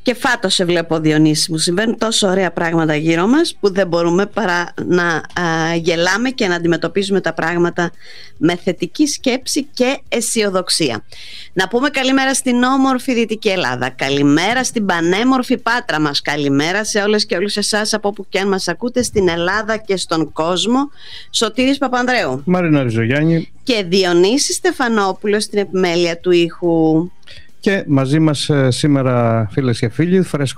Και φάτο σε βλέπω, Διονύση, μου συμβαίνουν τόσο ωραία πράγματα γύρω μας που δεν μπορούμε παρά να γελάμε και να αντιμετωπίζουμε τα πράγματα με θετική σκέψη και αισιοδοξία. Να πούμε καλημέρα στην όμορφη Δυτική Ελλάδα, καλημέρα στην πανέμορφη Πάτρα μας, καλημέρα σε όλες και όλους εσάς από όπου και αν μας ακούτε στην Ελλάδα και στον κόσμο. Σωτήρης Παπανδρέου, Μαρίνα Ριζογιάννη και Διονύση Στεφανόπουλος στην επιμέλεια του ήχου. Και μαζί μας σήμερα, φίλες και φίλοι,